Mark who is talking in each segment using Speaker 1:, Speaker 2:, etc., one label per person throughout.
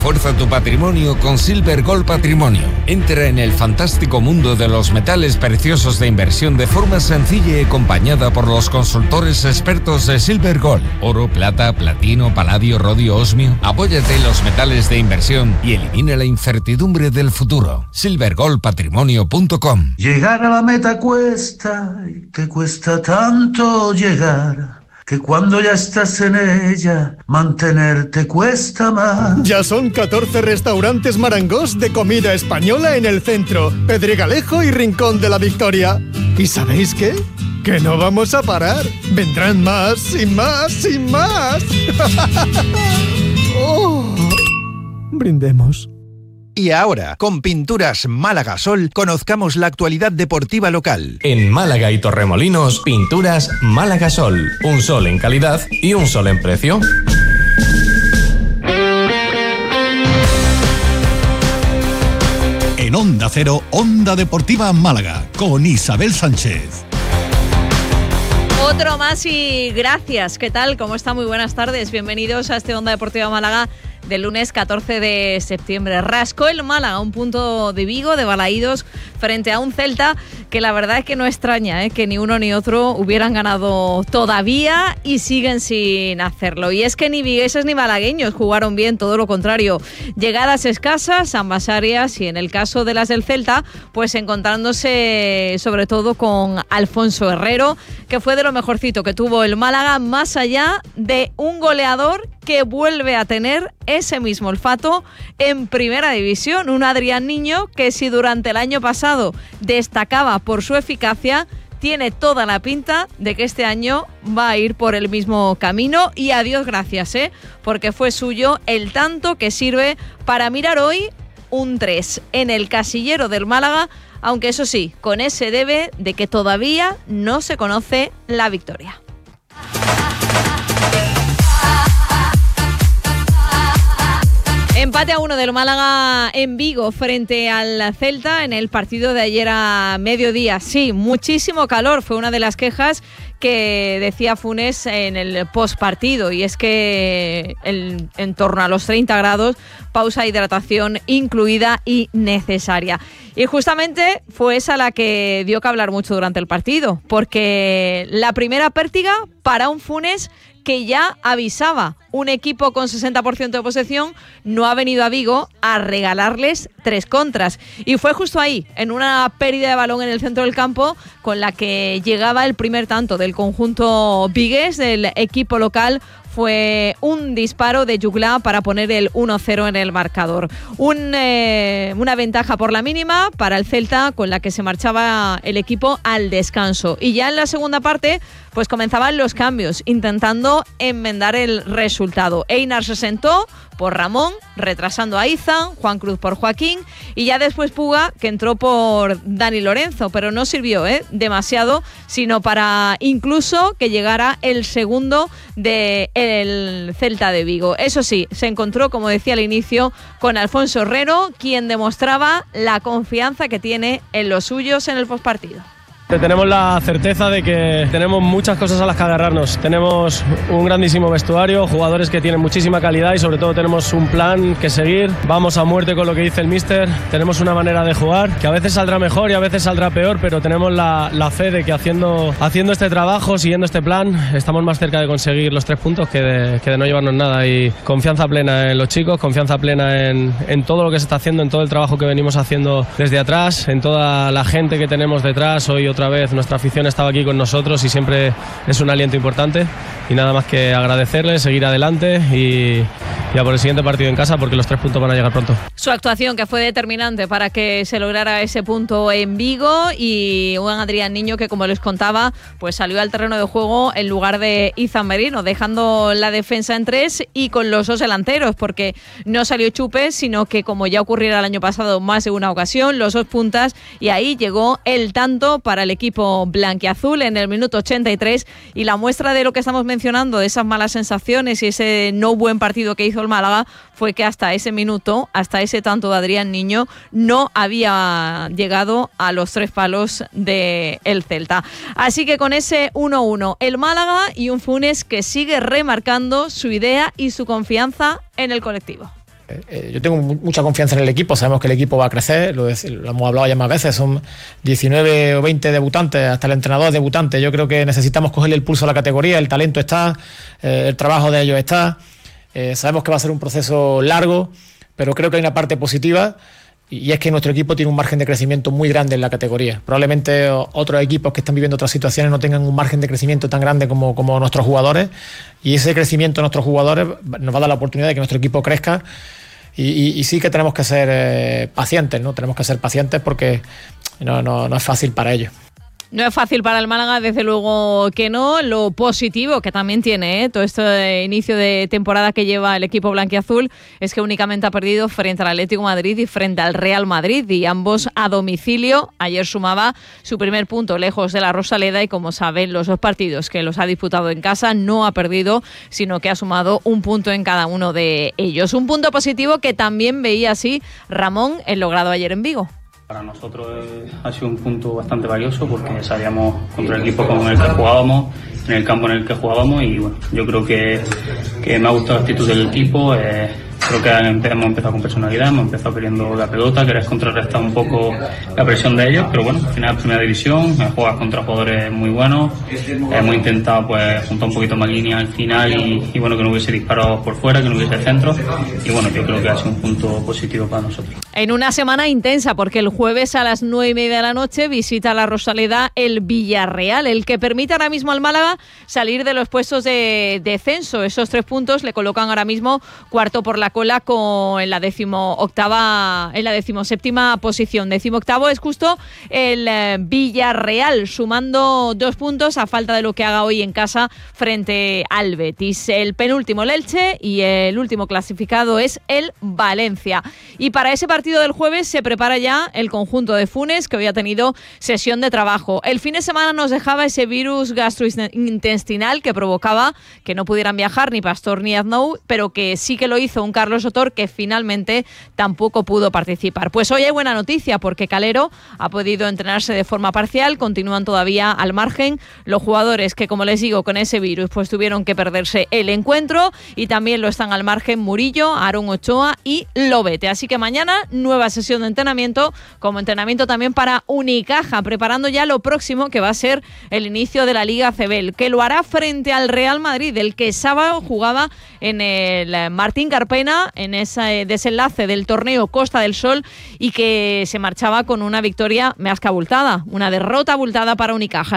Speaker 1: Fuerza tu patrimonio con Silver Gold Patrimonio. Entra en el fantástico mundo de los metales preciosos de inversión de forma sencilla y acompañada por los consultores expertos de Silver Gold. Oro, plata, platino, paladio, rodio, osmio. Apóyate en los metales de inversión y elimina la incertidumbre del futuro. silvergoldpatrimonio.com.
Speaker 2: Llegar a la meta cuesta y te cuesta tanto llegar, que cuando ya estás en ella, mantenerte cuesta más.
Speaker 3: Ya son 14 restaurantes Marangos de comida española en el centro, Pedregalejo y Rincón de la Victoria. ¿Y sabéis qué? Que no vamos a parar. Vendrán más y más y más. Oh. Brindemos.
Speaker 4: Y ahora, con Pinturas Málaga Sol, conozcamos la actualidad deportiva local.
Speaker 5: En Málaga y Torremolinos, Pinturas Málaga Sol. Un sol en calidad y un sol en precio.
Speaker 6: En Onda Cero, Onda Deportiva Málaga, con Isabel Sánchez.
Speaker 7: Otro más y gracias. ¿Qué tal? ¿Cómo está? Muy buenas tardes. Bienvenidos a este Onda Deportiva Málaga del lunes 14 de septiembre. Rascó el Málaga un punto de Vigo, de Balaídos, frente a un Celta que la verdad es que no extraña que ni uno ni otro hubieran ganado todavía y siguen sin hacerlo. Y es que ni vigueses ni malagueños jugaron bien, todo lo contrario. Llegadas escasas, ambas áreas, y en el caso de las del Celta, pues encontrándose sobre todo con Alfonso Herrero, que fue de lo mejorcito que tuvo el Málaga, más allá de un goleador que vuelve a tener ese mismo olfato en Primera División, un Adrián Niño que, si durante el año pasado destacaba por su eficacia, tiene toda la pinta de que este año va a ir por el mismo camino, y a Dios gracias, porque fue suyo el tanto que sirve para mirar hoy un 3 en el casillero del Málaga, aunque eso sí, con ese debe de que todavía no se conoce la victoria. Empate a 1 del Málaga en Vigo frente al Celta en el partido de ayer a mediodía. Sí, muchísimo calor, fue una de las quejas que decía Funes en el postpartido, y es que en torno a los 30 grados, pausa de hidratación incluida y necesaria. Y justamente fue esa la que dio que hablar mucho durante el partido, porque la primera pértiga para un Funes que ya avisaba, un equipo con 60% de posesión no ha venido a Vigo a regalarles 3 contras. Y fue justo ahí, en una pérdida de balón en el centro del campo, con la que llegaba el primer tanto del conjunto vigués, del equipo local. Fue un disparo de Jugla para poner el 1-0 en el marcador. Una ventaja por la mínima para el Celta, con la que se marchaba el equipo al descanso. Y ya en la segunda parte, pues comenzaban los cambios, intentando enmendar el resultado. Einar se sentó por Ramón, retrasando a Izan, Juan Cruz por Joaquín, y ya después Puga, que entró por Dani Lorenzo, pero no sirvió demasiado, sino para incluso que llegara el segundo del Celta de Vigo. Eso sí, se encontró, como decía al inicio, con Alfonso Herrero, quien demostraba la confianza que tiene en los suyos en el postpartido.
Speaker 8: Tenemos la certeza de que tenemos muchas cosas a las que agarrarnos. Tenemos un grandísimo vestuario, jugadores que tienen muchísima calidad, y sobre todo tenemos un plan que seguir. Vamos a muerte con lo que dice el míster. Tenemos una manera de jugar que a veces saldrá mejor y a veces saldrá peor, pero tenemos la fe de que haciendo este trabajo, siguiendo este plan, estamos más cerca de conseguir los 3 puntos que de no llevarnos nada. Y confianza plena en los chicos, confianza plena en todo lo que se está haciendo, en todo el trabajo que venimos haciendo desde atrás, en toda la gente que tenemos detrás. Hoy otra vez nuestra afición estaba aquí con nosotros y siempre es un aliento importante, y nada más que agradecerles, seguir adelante y a por el siguiente partido en casa, porque los 3 puntos van a llegar pronto.
Speaker 7: Su actuación, que fue determinante para que se lograra ese punto en Vigo, y un Adrián Niño que, como les contaba, pues salió al terreno de juego en lugar de Izan Merino, dejando la defensa en 3 y con los 2 delanteros, porque no salió Chupe, sino que, como ya ocurriera el año pasado más de una ocasión, los 2 puntas, y ahí llegó el tanto para el equipo blanquiazul en el minuto 83, y la muestra de lo que estamos mencionando, de esas malas sensaciones y ese no buen partido que hizo el Málaga, fue que hasta ese minuto, hasta ese tanto de Adrián Niño, no había llegado a los 3 palos del Celta. Así que con ese 1-1 el Málaga, y un Funes que sigue remarcando su idea y su confianza en el colectivo.
Speaker 9: Yo tengo mucha confianza en el equipo, sabemos que el equipo va a crecer, lo hemos hablado ya más veces, son 19 o 20 debutantes, hasta el entrenador es debutante. Yo creo que necesitamos cogerle el pulso a la categoría, el talento está, el trabajo de ellos está. Sabemos que va a ser un proceso largo, pero creo que hay una parte positiva, y es que nuestro equipo tiene un margen de crecimiento muy grande en la categoría. Probablemente otros equipos que están viviendo otras situaciones no tengan un margen de crecimiento tan grande como nuestros jugadores, y ese crecimiento de nuestros jugadores nos va a dar la oportunidad de que nuestro equipo crezca. Y sí que tenemos que ser pacientes, ¿no? Tenemos que ser pacientes porque no es fácil para ellos.
Speaker 7: No es fácil para el Málaga, desde luego que no. Lo positivo que también tiene todo este inicio de temporada que lleva el equipo blanquiazul es que únicamente ha perdido frente al Atlético de Madrid y frente al Real Madrid, y ambos a domicilio. Ayer sumaba su primer punto lejos de la Rosaleda, y como saben, los dos partidos que los ha disputado en casa no ha perdido, sino que ha sumado un punto en cada uno de ellos. Un punto positivo que también veía así Ramón el logrado ayer en Vigo.
Speaker 10: Para nosotros ha sido un punto bastante valioso porque sabíamos contra el equipo con el que jugábamos, en el campo en el que jugábamos, y bueno, yo creo que me ha gustado la actitud del equipo. Creo que hemos empezado con personalidad, hemos empezado queriendo la pelota, querer contrarrestar un poco la presión de ellos, pero bueno, al final es primera división, juegas contra jugadores muy buenos, hemos intentado pues juntar un poquito más línea al final y bueno, que no hubiese disparos por fuera, que no hubiese centro, y bueno, yo creo que ha sido un punto positivo para nosotros.
Speaker 7: En una semana intensa, porque el jueves a las 9:30 de la noche visita la Rosaleda el Villarreal, el que permite ahora mismo al Málaga salir de los puestos de descenso. Esos 3 puntos le colocan ahora mismo cuarto por la cola en la 17ª posición. 18º es justo el Villarreal, sumando 2 puntos a falta de lo que haga hoy en casa frente al Betis. El penúltimo el Elche y el último clasificado es el Valencia. Y para ese partido del jueves se prepara ya el conjunto de Funes, que hoy ha tenido sesión de trabajo. El fin de semana nos dejaba ese virus gastrointestinal que provocaba que no pudieran viajar ni Pastor ni Aznou, pero que sí que lo hizo un Carlos Sotor, que finalmente tampoco pudo participar. Pues hoy hay buena noticia, porque Calero ha podido entrenarse de forma parcial, continúan todavía al margen los jugadores que, como les digo, con ese virus pues tuvieron que perderse el encuentro, y también lo están al margen Murillo, Aarón Ochoa y Lobete. Así que mañana nueva sesión de entrenamiento, como entrenamiento también para Unicaja, preparando ya lo próximo, que va a ser el inicio de la Liga ACB, que lo hará frente al Real Madrid, el que sábado jugaba en el Martín Carpena en ese desenlace del torneo Costa del Sol, y que se marchaba con una victoria más que abultada, una derrota abultada para Unicaja,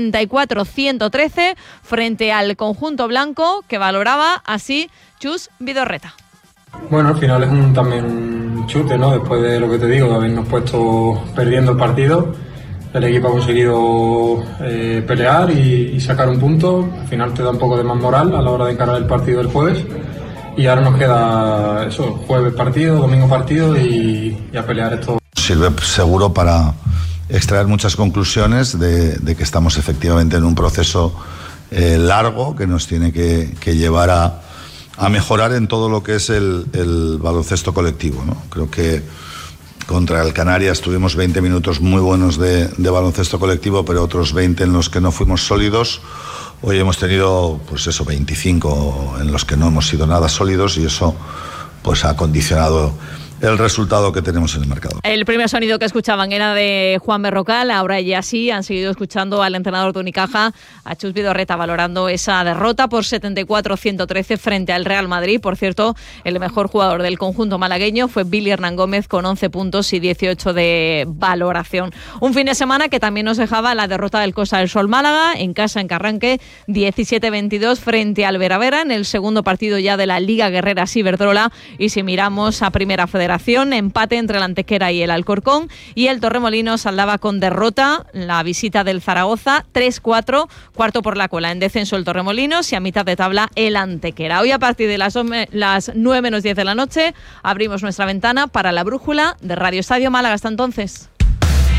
Speaker 7: 74-113 frente al conjunto blanco, que valoraba así Chus Vidorreta.
Speaker 11: Bueno, al final es también un chute, ¿no? Después de lo que te digo, de habernos puesto perdiendo el partido, el equipo ha conseguido pelear y sacar un punto. Al final te da un poco de más moral a la hora de encarar el partido del jueves. Y ahora nos queda eso, jueves partido, domingo partido, y a pelear esto.
Speaker 12: Sirve seguro para extraer muchas conclusiones de que estamos efectivamente en un proceso largo que nos tiene que llevar a mejorar en todo lo que es el baloncesto colectivo, ¿no? Creo que contra el Canarias tuvimos 20 minutos muy buenos de baloncesto colectivo, pero otros 20 en los que no fuimos sólidos. Hoy hemos tenido, pues eso, 25 en los que no hemos sido nada sólidos, y eso pues ha condicionado el resultado que tenemos en el mercado. El
Speaker 7: primer sonido que escuchaban era de Juan Berrocal. Ahora ya sí han seguido escuchando al entrenador de Unicaja, a Chus Vidorreta, valorando esa derrota por 74-113 frente al Real Madrid. Por cierto, el mejor jugador del conjunto malagueño fue Billy Hernán Gómez, con 11 puntos y 18 de valoración. Un fin de semana que también nos dejaba la derrota del Costa del Sol Málaga en casa en Carranque, 17-22 frente al Veravera, en el segundo partido ya de la Liga Guerrera Ciberdrola. Y si miramos a Primera Federación, empate entre el Antequera y el Alcorcón, y el Torremolinos saldaba con derrota la visita del Zaragoza, 3-4, cuarto por la cola. En descenso el Torremolinos y a mitad de tabla el Antequera. Hoy a partir de las 9 menos 10 de la noche abrimos nuestra ventana para la brújula de Radio Estadio Málaga. Hasta entonces.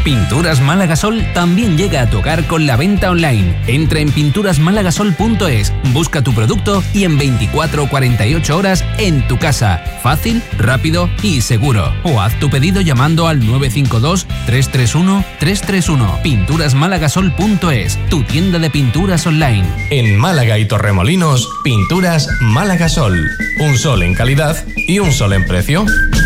Speaker 13: Pinturas Málaga Sol también llega a tu hogar con la venta online. Entra en pinturasmálagasol.es, busca tu producto y en 24 o 48 horas en tu casa. Fácil, rápido y seguro. O haz tu pedido llamando al 952-331-331. Pinturasmálagasol.es, tu tienda de pinturas online.
Speaker 5: En Málaga y Torremolinos, Pinturas Málaga Sol. Un sol en calidad y un sol en precio.